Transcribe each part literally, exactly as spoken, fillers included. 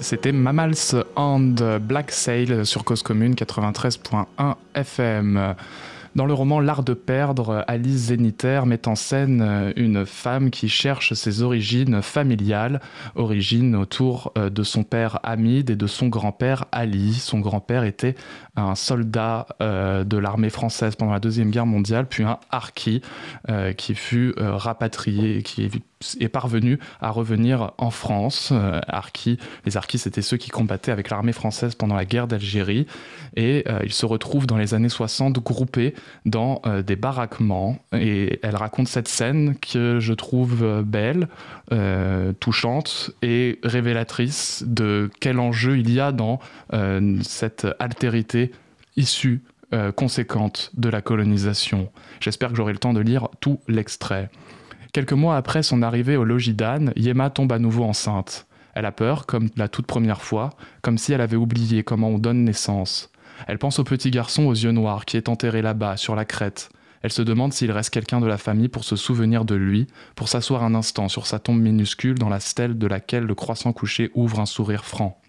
C'était Mammals and Black Sail sur Cause Commune quatre-vingt-treize point un F M. Dans le roman L'Art de perdre, Alice Zeniter met en scène une femme qui cherche ses origines familiales, origines autour de son père Hamid et de son grand-père Ali. Son grand-père était un soldat euh, de l'armée française pendant la Deuxième Guerre mondiale, puis un harki euh, qui fut euh, rapatrié, qui est est parvenu à revenir en France. Euh, harkis, les harkis, c'était ceux qui combattaient avec l'armée française pendant la guerre d'Algérie. Et euh, ils se retrouvent dans les années soixante groupés dans euh, des baraquements. Et elle raconte cette scène que je trouve euh, belle, euh, touchante et révélatrice de quel enjeu il y a dans euh, cette altérité issue euh, conséquente de la colonisation. J'espère que j'aurai le temps de lire tout l'extrait. Quelques mois après son arrivée au logis d'Anne, Yema tombe à nouveau enceinte. Elle a peur, comme la toute première fois, comme si elle avait oublié comment on donne naissance. Elle pense au petit garçon aux yeux noirs qui est enterré là-bas, sur la crête. Elle se demande s'il reste quelqu'un de la famille pour se souvenir de lui, pour s'asseoir un instant sur sa tombe minuscule dans la stèle de laquelle le croissant couché ouvre un sourire franc.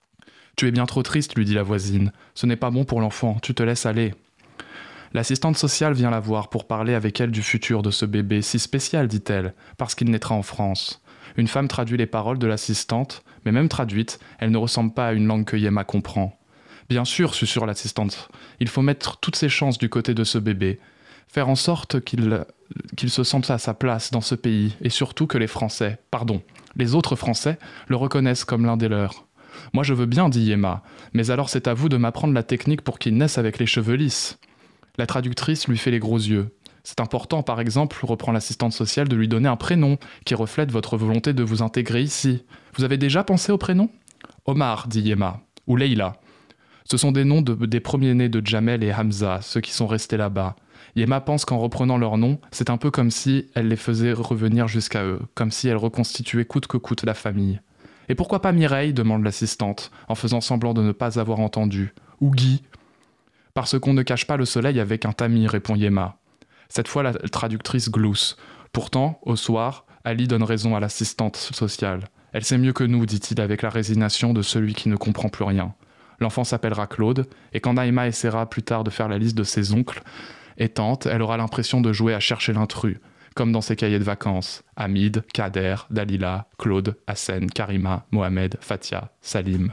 « Tu es bien trop triste, lui dit la voisine. Ce n'est pas bon pour l'enfant, tu te laisses aller. » L'assistante sociale vient la voir pour parler avec elle du futur de ce bébé si spécial, dit-elle, parce qu'il naîtra en France. Une femme traduit les paroles de l'assistante, mais même traduites, elles ne ressemblent pas à une langue que Yema comprend. Bien sûr, susurre l'assistante, il faut mettre toutes ses chances du côté de ce bébé, faire en sorte qu'il, qu'il se sente à sa place dans ce pays, et surtout que les Français, pardon, les autres Français, le reconnaissent comme l'un des leurs. Moi je veux bien, dit Yema, mais alors c'est à vous de m'apprendre la technique pour qu'il naisse avec les cheveux lisses. La traductrice lui fait les gros yeux. C'est important, par exemple, reprend l'assistante sociale, de lui donner un prénom qui reflète votre volonté de vous intégrer ici. Vous avez déjà pensé au prénom ? Omar, dit Yema, ou Leïla. Ce sont des noms de, des premiers-nés de Jamel et Hamza, ceux qui sont restés là-bas. Yema pense qu'en reprenant leurs noms, c'est un peu comme si elle les faisait revenir jusqu'à eux, comme si elle reconstituait coûte que coûte la famille. Et pourquoi pas Mireille ? Demande l'assistante, en faisant semblant de ne pas avoir entendu. Ou Guy ? Parce qu'on ne cache pas le soleil avec un tamis, répond Yema. Cette fois, la traductrice glousse. Pourtant, au soir, Ali donne raison à l'assistante sociale. Elle sait mieux que nous, dit-il avec la résignation de celui qui ne comprend plus rien. L'enfant s'appellera Claude, et quand Naïma essaiera plus tard de faire la liste de ses oncles et tantes, elle aura l'impression de jouer à chercher l'intrus, comme dans ses cahiers de vacances. Hamid, Kader, Dalila, Claude, Hassen, Karima, Mohamed, Fatia, Salim.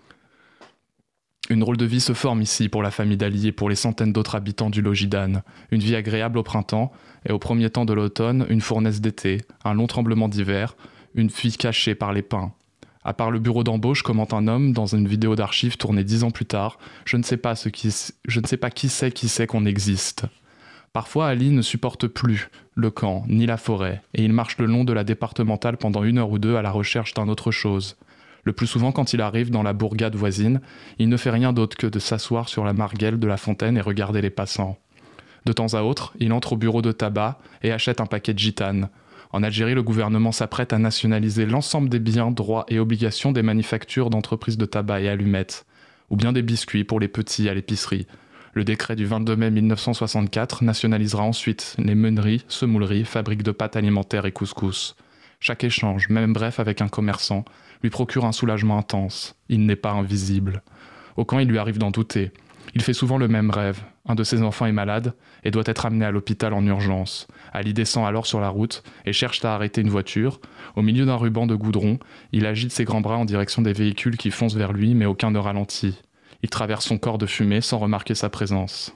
Une drôle de vie se forme ici pour la famille d'Ali et pour les centaines d'autres habitants du logis d'Anne. Une vie agréable au printemps, et au premier temps de l'automne, une fournaise d'été, un long tremblement d'hiver, une fille cachée par les pins. À part le bureau d'embauche, commente un homme dans une vidéo d'archives tournée dix ans plus tard, je ne sais pas, ce qui, je ne sais pas qui sait qui sait qu'on existe. Parfois, Ali ne supporte plus le camp, ni la forêt, et il marche le long de la départementale pendant une heure ou deux à la recherche d'un autre chose. Le plus souvent, quand il arrive dans la bourgade voisine, il ne fait rien d'autre que de s'asseoir sur la margelle de la fontaine et regarder les passants. De temps à autre, il entre au bureau de tabac et achète un paquet de gitanes. En Algérie, le gouvernement s'apprête à nationaliser l'ensemble des biens, droits et obligations des manufactures d'entreprises de tabac et allumettes, ou bien des biscuits pour les petits à l'épicerie. Le décret du vingt-deux mai mille neuf cent soixante-quatre nationalisera ensuite les meuneries, semouleries, fabriques de pâtes alimentaires et couscous. Chaque échange, même bref avec un commerçant, lui procure un soulagement intense. Il n'est pas invisible. Au camp, il lui arrive d'en douter. Il fait souvent le même rêve. Un de ses enfants est malade et doit être amené à l'hôpital en urgence. Ali descend alors sur la route et cherche à arrêter une voiture. Au milieu d'un ruban de goudron, il agite ses grands bras en direction des véhicules qui foncent vers lui, mais aucun ne ralentit. Il traverse son corps de fumée sans remarquer sa présence.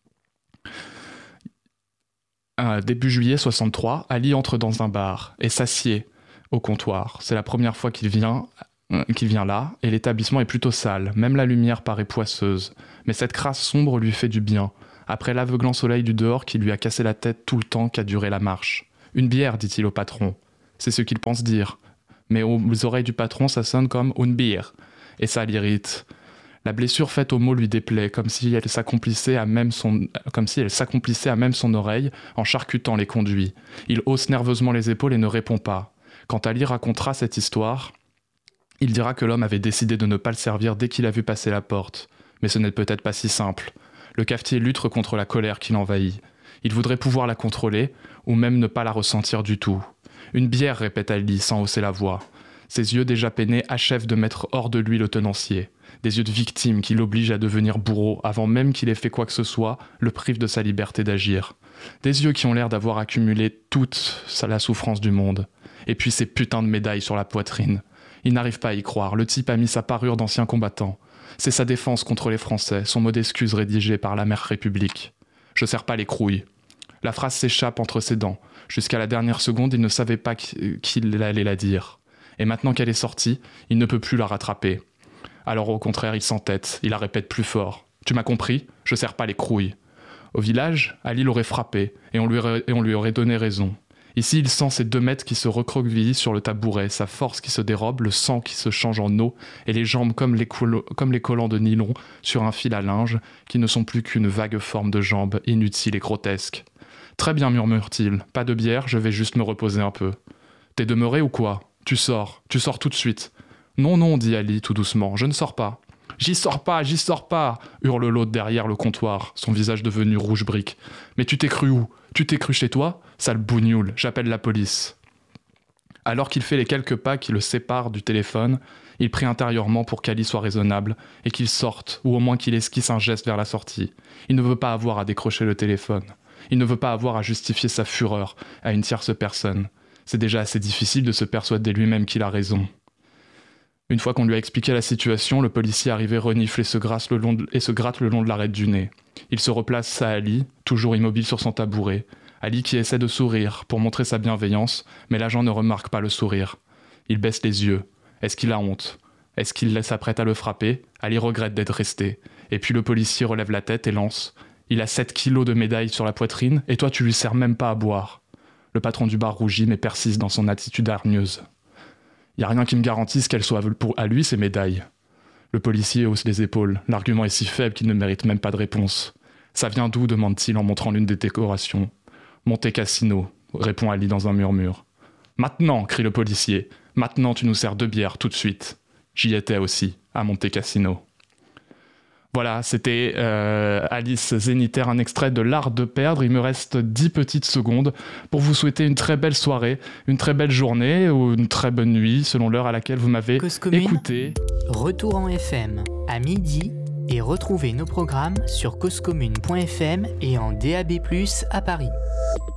Euh, début juillet soixante-trois, Ali entre dans un bar et s'assied au comptoir. C'est la première fois qu'il vient, euh, qu'il vient là, et l'établissement est plutôt sale, même la lumière paraît poisseuse. Mais cette crasse sombre lui fait du bien, après l'aveuglant soleil du dehors qui lui a cassé la tête tout le temps qu'a duré la marche. « Une bière », dit-il au patron. C'est ce qu'il pense dire. Mais aux oreilles du patron, ça sonne comme « une bière », et ça l'irrite. La blessure faite au mot lui déplaît, comme si elle s'accomplissait à même son, comme si elle s'accomplissait à même son oreille, en charcutant les conduits. Il hausse nerveusement les épaules et ne répond pas. Quand Ali racontera cette histoire, il dira que l'homme avait décidé de ne pas le servir dès qu'il a vu passer la porte. Mais ce n'est peut-être pas si simple. Le cafetier lutte contre la colère qui l'envahit. Il voudrait pouvoir la contrôler, ou même ne pas la ressentir du tout. « Une bière », répète Ali sans hausser la voix. Ses yeux déjà peinés achèvent de mettre hors de lui le tenancier. Des yeux de victime qui l'obligent à devenir bourreau avant même qu'il ait fait quoi que ce soit, le privent de sa liberté d'agir. Des yeux qui ont l'air d'avoir accumulé toute la souffrance du monde. Et puis ces putains de médailles sur la poitrine. Il n'arrive pas à y croire, le type a mis sa parure d'ancien combattant. C'est sa défense contre les Français, son mot d'excuse rédigé par la mère République. Je serre pas les crouilles. La phrase s'échappe entre ses dents. Jusqu'à la dernière seconde, il ne savait pas qu'il allait la dire. Et maintenant qu'elle est sortie, il ne peut plus la rattraper. Alors au contraire, il s'entête, il la répète plus fort. « Tu m'as compris ? Je serre pas les crouilles. » Au village, Ali l'aurait frappé, et on lui aurait, et on lui aurait donné raison. Ici, il sent ses deux maîtres qui se recroquevillent sur le tabouret, sa force qui se dérobe, le sang qui se change en eau, et les jambes comme les, colo- comme les collants de nylon sur un fil à linge, qui ne sont plus qu'une vague forme de jambes, inutile et grotesque. « Très bien, murmure-t-il. Pas de bière, je vais juste me reposer un peu. »« T'es demeuré ou quoi ? Tu sors. Tu sors tout de suite. »« Non, non, dit Ali tout doucement, je ne sors pas. »« J'y sors pas, j'y sors pas !» hurle l'autre derrière le comptoir, son visage devenu rouge brique. « Mais tu t'es cru où ? Tu t'es cru chez toi ? Sale bougnoule, j'appelle la police. » Alors qu'il fait les quelques pas qui le séparent du téléphone, il prie intérieurement pour qu'Ali soit raisonnable et qu'il sorte, ou au moins qu'il esquisse un geste vers la sortie. Il ne veut pas avoir à décrocher le téléphone. Il ne veut pas avoir à justifier sa fureur à une tierce personne. C'est déjà assez difficile de se persuader lui-même qu'il a raison. Une fois qu'on lui a expliqué la situation, le policier arrivé renifle et se, grasse le long de, et se gratte le long de l'arête du nez. Il se replace à Ali, toujours immobile sur son tabouret. Ali qui essaie de sourire pour montrer sa bienveillance, mais l'agent ne remarque pas le sourire. Il baisse les yeux. Est-ce qu'il a honte ? Est-ce qu'il s'apprête à le frapper ? Ali regrette d'être resté. Et puis le policier relève la tête et lance. Il a sept kilos de médailles sur la poitrine, et toi tu lui sers même pas à boire. Le patron du bar rougit mais persiste dans son attitude hargneuse. Y a rien qui me garantisse qu'elles soient pour à lui ces médailles. Le policier hausse les épaules. L'argument est si faible qu'il ne mérite même pas de réponse. Ça vient d'où ? Demande-t-il en montrant l'une des décorations. Monte Cassino, répond Ali dans un murmure. Maintenant, crie le policier. Maintenant tu nous sers deux bières tout de suite. J'y étais aussi, à Monte Cassino. Voilà, c'était euh, Alice Zénitaire, un extrait de L'Art de perdre. Il me reste dix petites secondes pour vous souhaiter une très belle soirée, une très belle journée ou une très bonne nuit, selon l'heure à laquelle vous m'avez Cause Commune, écouté. Retour en F M à midi et retrouvez nos programmes sur cause commune point f m et en D A B plus, à Paris.